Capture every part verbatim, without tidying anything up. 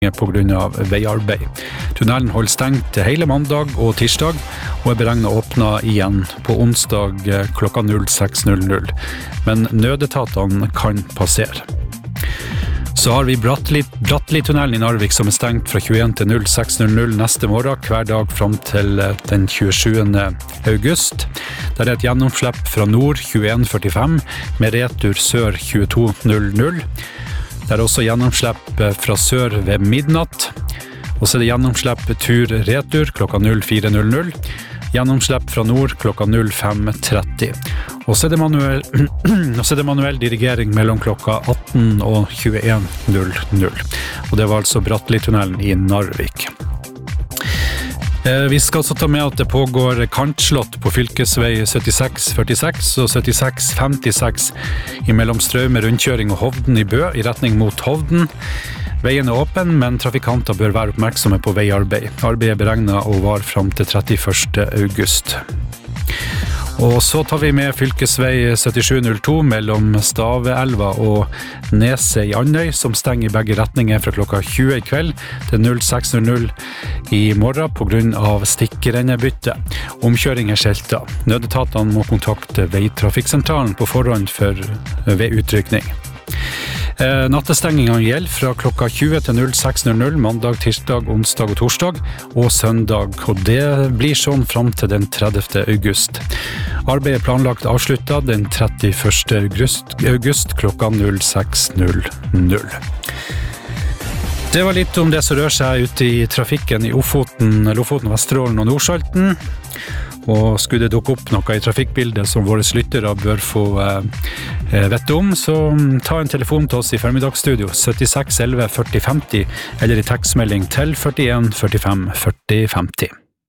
på grunn av veiarbeid. Tunnelen holder stengt hele mandag og tirsdag, og er beregnet å åpne igjen på onsdag klokka seks null null. Men nødetatene kan passere. Så har vi Bratteli-tunnelen i Narvik som er stengt fra tjueen til seks null null neste morgen, hver dag frem til den tjuesjuende august. Der er et gjennomslipp fra nord tjueen førtifem, med retur sør tjueto null null. Det er også gjennomslipp fra sør ved midnatt, og så er det gjennomslipp tur-retur klokka fire null null, gjennomslipp fra nord klokka fem tretti. Og så er det manuell, og så er det manuell dirigering mellom klokka atten og tjueen null null. Og det var altså Bratteli-tunnelen i Narvik. Vi skal også ta med at det pågår kantslott på fylkesvei syttiseks førtiseks og syttiseks femtiseks imellom Straume rundkjøring og Hovden i Bø i retning mot Hovden. Veien er åpen, men trafikanter bør være oppmerksomme på veiarbeid. Arbeidet er beregnet å vare frem til trettiførste august. Og så tar vi med fylkesvei syttisju null to mellom Staveelva og Nese i Andøy, som stenger i begge retninger fra klokka tjue i kveld til seks null null i morgen på grunn av stikkerennebytte. Omkjøring er skjeltet. Nødetatene må kontakte veitrafikksentralen på forhånd for ved utrykning. Eh, nattestengingen gjelder fra klokka tjue til seks null null mandag, tirsdag, onsdag og torsdag og søndag, og det blir sånn frem til den tredivte august. Arbeidet er planlagt avsluttet den trettiførste august, august klokka seks null null. Det var litt om det som rører seg ute i trafikken i Ofoten, Lofoten, Vesterålen og Nordsalten. Og skulle det dukke opp noe i trafikkbildet som våre lyttere bør få eh, vette om, så ta en telefon til oss i formiddagsstudio syttiseks elleve førti femti eller i tekstmelding til førtien førtifem førti femti.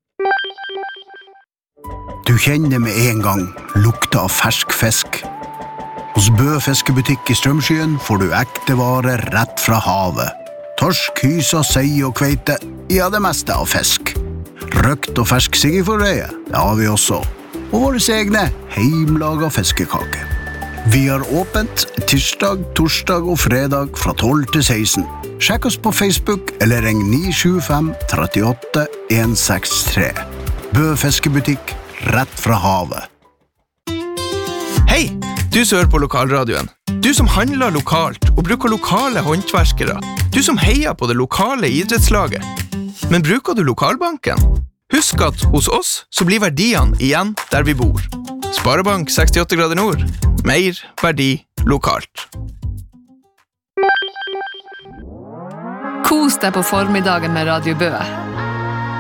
Du kjenner med en gang lukta av fersk fisk. Hos Bø fiskebutikk i Strømskyen får du ekte varer rett fra havet. Torsk, hysa, sei og kveite, ja det meste av fisk. Røkt og fersk siggeforreie, det har vi også. Og våre egne heimlaga fiskekake. Vi har åpent tirsdag, torsdag og fredag fra tolv til seksten. Sjekk oss på Facebook eller ring ni sju fem tre åtte en seks tre. Bø fiskebutikk, rett fra havet. Hei, du som hører på lokalradioen. Du som handler lokalt og bruker lokale håndverskere. Du som heier på det lokale idrettslaget. Men bruker du lokalbanken? Husk at hos oss så blir verdiene igjen der vi bor. Sparebank sekstiåtte grader nord. Mer verdi lokalt. Kos deg på formiddagen med Radio Bø.